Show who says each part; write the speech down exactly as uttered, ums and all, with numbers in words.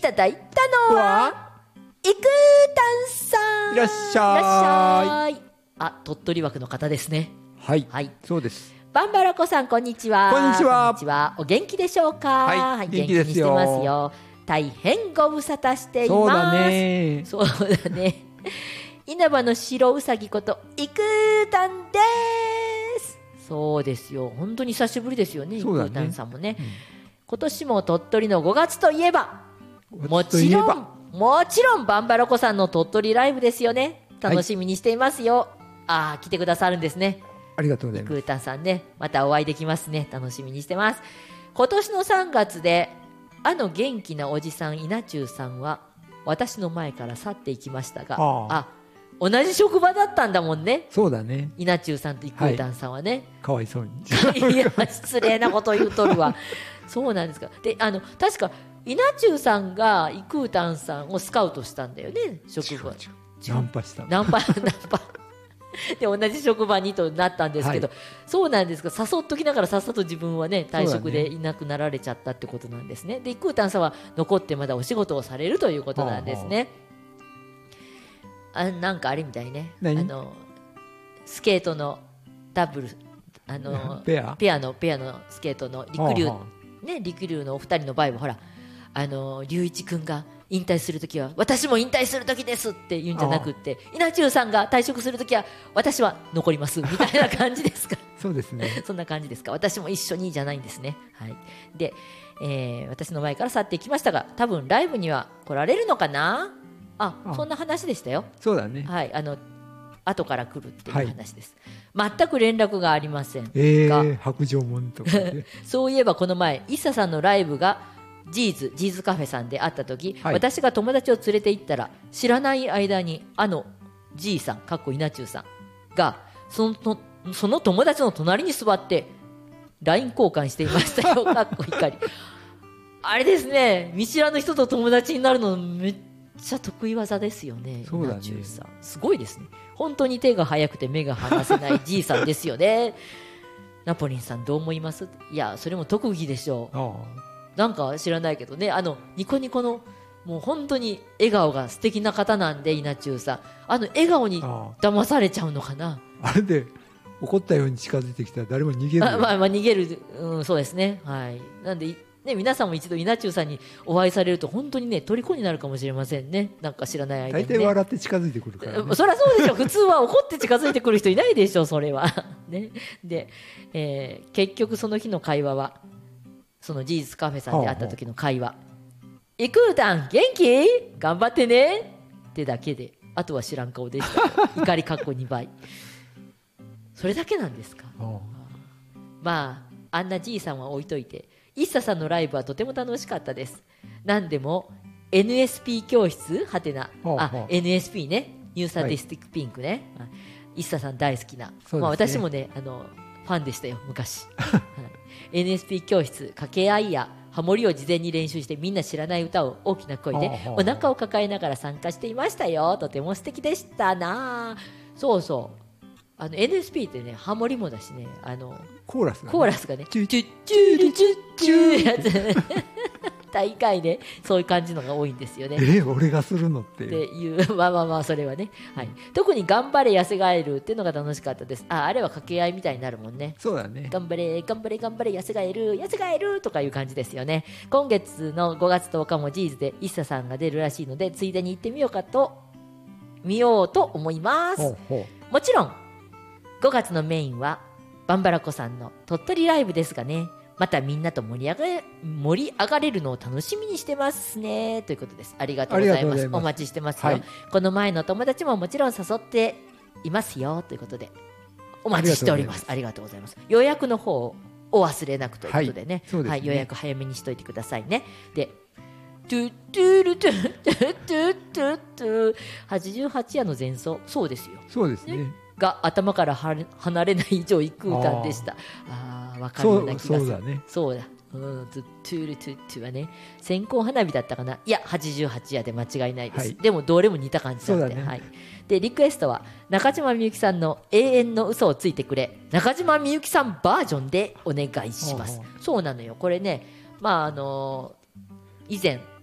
Speaker 1: ただいたのはイクータンさん。
Speaker 2: いらっしゃい。
Speaker 1: いらっしゃい。あ、鳥取枠の方ですね。
Speaker 2: はい、
Speaker 1: はい、
Speaker 2: そうです。
Speaker 1: バンバラコさん、こんにちは。
Speaker 2: こんにちは。
Speaker 1: こんにちは。お元気でしょうか。
Speaker 2: はい、
Speaker 1: はい、
Speaker 2: 元気ですよ。
Speaker 1: 元気にしてますよ。大変ご無沙汰しています。
Speaker 2: そうだね。
Speaker 1: そうだね。稲葉の白うさぎことイクータンです。そうですよ。本当に久しぶりですよね。イクータンさんもね。うん、今年も鳥取のごがつといえば、もちろん、もちろんバンバラコさんの鳥取ライブですよね。楽しみにしていますよ。はい、ああ、来てくださるんですね。
Speaker 2: ありがとうございます。
Speaker 1: イクータンさんね、またお会いできますね。楽しみにしてます。今年のさんがつで、あの元気なおじさん稲中さんは私の前から去っていきましたが、ああ、同じ職場だったんだもんね。
Speaker 2: そうだね。
Speaker 1: 稲中さんとイクータンさんはね、はい、
Speaker 2: かわいそうに
Speaker 1: いや失礼なこと言うとるわ。そうなんですか。で、あの確か稲中さんがイクータンさんをスカウトしたんだよね。職場
Speaker 2: ナンパした
Speaker 1: ナンパナンパで同じ職場にとなったんですけど、はい、そうなんですが、誘っときながらさっさと自分はね退職でいなくなられちゃったってことなんですね。でイクータンさんは残ってまだお仕事をされるということなんですね。あ、なんかあれみたいね、あのスケートのダブル、あのペアペアのペアのスケートのりくりゅうね、りくりゅうのお二人の場合はほら、あの龍一君が引退するときは私も引退するときですって言うんじゃなくって、稲中さんが退職するときは私は残りますみたいな感じですか。
Speaker 2: そうですね。
Speaker 1: そんな感じですか。私も一緒にじゃないんですね。はい。で、えー、私の前から去っていきましたが、多分ライブには来られるのかな。あ、あ、そんな話でしたよ。
Speaker 2: そうだね。
Speaker 1: はい。あの後から来るっていう話です。はい、全く連絡がありませんが、
Speaker 2: えー、白状門とかで
Speaker 1: そういえばこの前イッサさんのライブがジーズジーズカフェさんで会った時、はい、私が友達を連れて行ったら知らない間にあの G さんかっこ稲中さんがその、その友達の隣に座って ライン 交換していましたよ。かっこ怒り。あれですね、見知らぬ人と友達になるのめっちゃ得意技ですよね。
Speaker 2: そうだね、
Speaker 1: 稲中さんすごいですね。本当に手が速くて目が離せない G さんですよね。ナポリンさんどう思います？いや、それも特技でしょう。ああ、なんか知らないけどね、あのニコニコのもう本当に笑顔が素敵な方なんで、稲中さん、あの笑顔に騙されちゃうのかな。
Speaker 2: あ, あれで怒ったように近づいてきたら誰も逃げる。
Speaker 1: あ、まあ、まあ逃げる、うん、そうですね。はい。なんでね、皆さんも一度稲中さんにお会いされると本当にね虜になるかもしれませんね。なんか知らない間に、ね、
Speaker 2: 大体笑って近づいてくるから、ね、
Speaker 1: そりゃそうでしょ。普通は怒って近づいてくる人いないでしょ、それはね。で、えー、結局その日の会話はそのジーズカフェさんで会った時の会話、イクータン元気頑張ってねってだけで、あとは知らん顔でした怒りかっこにばい。それだけなんですか。まああんなじいさんは置いといて、イッサさんのライブはとても楽しかったです。何でも エヌエスピー 教室はてな、あ エヌエスピー ね、ニューサディスティックピンクね、はい、イッサさん大好きな、ね、まあ、私もねあのファンでしたよ昔、はい、エヌエスピー 教室掛け合いやハモリを事前に練習してみんな知らない歌を大きな声でお腹を抱えながら参加していましたよ。とても素敵でしたな。そうそう、あの エヌエスピー ってねハモリもだしね、あの
Speaker 2: コーラスがね、
Speaker 1: コーラスがねチュッチュッチュルチュッチュやつ大会でそういう感じのが多いんですよね。
Speaker 2: えー、俺がするのって
Speaker 1: いう、っていうまあまあまあそれはね、はい、特に頑張れ痩せガエルっていうのが楽しかったです。 あ, あれは掛け合いみたいになるもんね。
Speaker 2: そうだね、
Speaker 1: 頑張れ頑張れ頑張れ痩せガエル痩せガエルとかいう感じですよね。今月のごがつとおかもジーズでイッサさんが出るらしいので、ついでに行ってみようかと見ようと思います。
Speaker 2: ほうほう、
Speaker 1: もちろんごがつのメインはバンバラコさんの鳥取ライブですがね、またみんなと盛り上が盛り上がれるのを楽しみにしてますねということです。ありがとうございます。お待ちしてますよ、はい、この前の友達ももちろん誘っていますよということでお待ちしております。ありがとうございます。予約の方をお忘れなくということでね、はい、はい、予約早めにしといてくださいね。でトゥットゥルトゥットゥットゥットゥットゥはちじゅうはち夜の前奏、そうですよ、
Speaker 2: そうですね、
Speaker 1: が頭から離れない以上イクータンでした。ああ、分かるような気がする。
Speaker 2: そうだね、
Speaker 1: そうだ、うん、トゥールトゥットゥはね線香花火だったかな。いやはちじゅうはち夜で間違いないです、はい、でもどれも似た感じだって、ね、はい、でリクエストは中島みゆきさんの永遠の嘘をついてくれ、中島みゆきさんバージョンでお願いします。そうなのよ、これね、まああのー、以前